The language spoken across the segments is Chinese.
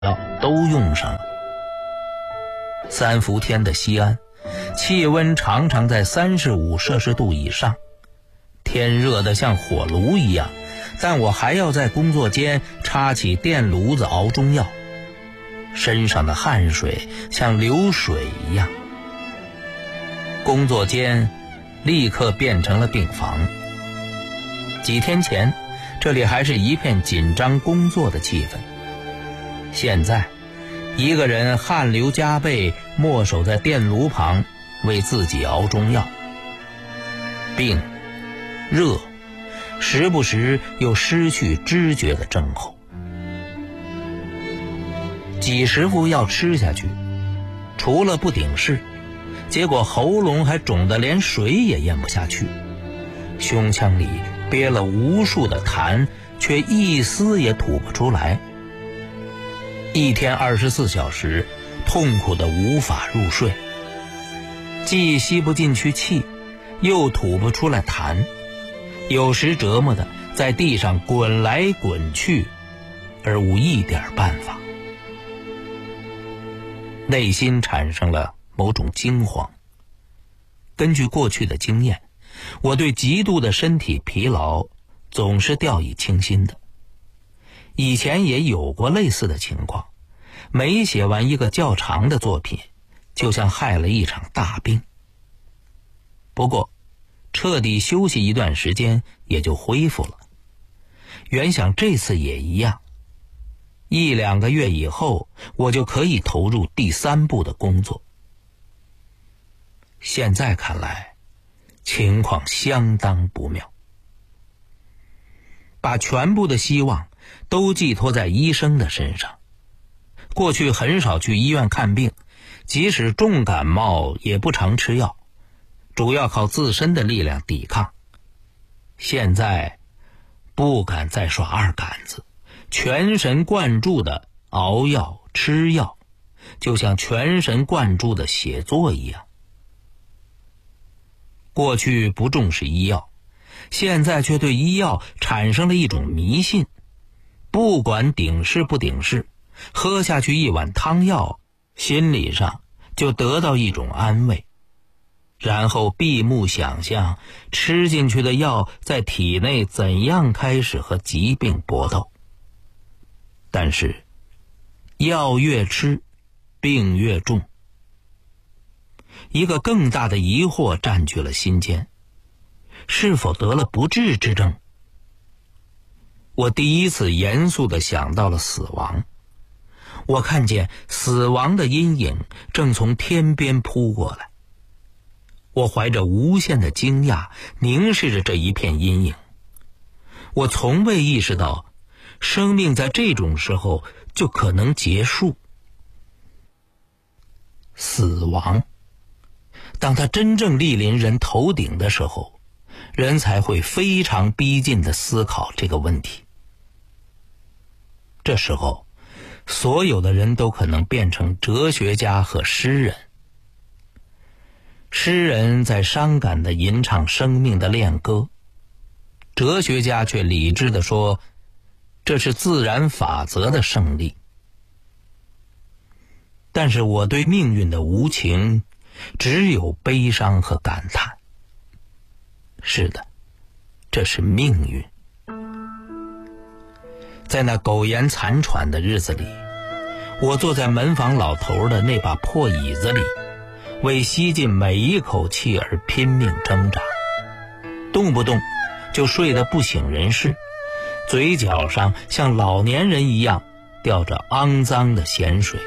药都用上了。三伏天的西安，气温常常在35摄氏度以上，天热得像火炉一样，但我还要在工作间插起电炉子熬中药，身上的汗水像流水一样。工作间立刻变成了病房。几天前，这里还是一片紧张工作的气氛，现在一个人汗流浃背，默守在电炉旁为自己熬中药。病、热，时不时又失去知觉的症候。几十副药吃下去，除了不顶事，结果喉咙还肿得连水也咽不下去，胸腔里憋了无数的痰，却一丝也吐不出来。一天24小时，痛苦得无法入睡，既吸不进去气，又吐不出来痰，有时折磨的在地上滚来滚去，而无一点办法。内心产生了某种惊慌。根据过去的经验，我对极度的身体疲劳总是掉以轻心的。以前也有过类似的情况，每写完一个较长的作品，就像害了一场大病。不过彻底休息一段时间也就恢复了。原想这次也一样，1-2个月以后我就可以投入第3部的工作。现在看来情况相当不妙，把全部的希望都寄托在医生的身上。过去很少去医院看病，即使重感冒也不常吃药，主要靠自身的力量抵抗。现在不敢再耍二杆子，全神贯注的熬药吃药，就像全神贯注的写作一样。过去不重视医药，现在却对医药产生了一种迷信，不管顶事不顶事，喝下去一碗汤药，心理上就得到一种安慰，然后闭目想象吃进去的药在体内怎样开始和疾病搏斗。但是药越吃，病越重。一个更大的疑惑占据了心间，是否得了不治之症？我第一次严肃地想到了死亡。我看见死亡的阴影正从天边扑过来，我怀着无限的惊讶凝视着这一片阴影。我从未意识到生命在这种时候就可能结束。死亡，当它真正莅临人头顶的时候，人才会非常逼近地思考这个问题。这时候所有的人都可能变成哲学家和诗人。诗人在伤感地吟唱生命的恋歌，哲学家却理智地说，这是自然法则的胜利。但是我对命运的无情只有悲伤和感叹。是的，这是命运。在那苟延残喘的日子里，我坐在门房老头的那把破椅子里，为吸进每一口气而拼命挣扎，动不动就睡得不省人事，嘴角上像老年人一样掉着肮脏的咸水。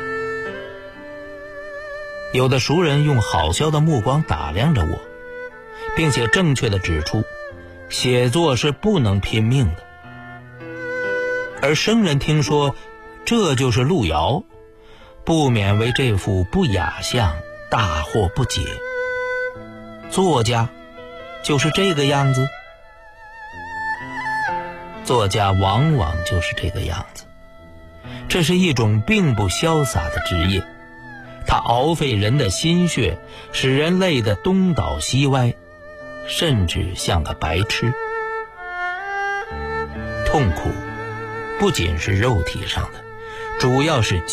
有的熟人用好笑的目光打量着我，并且正确地指出，写作是不能拼命的。而生人听说这就是路遥，不免为这副不雅相大惑不解。作家就是这个样子？作家往往就是这个样子，这是一种并不潇洒的职业，它熬费人的心血，使人累得东倒西歪，甚至像个白痴。痛苦不仅是肉体上的， 主要是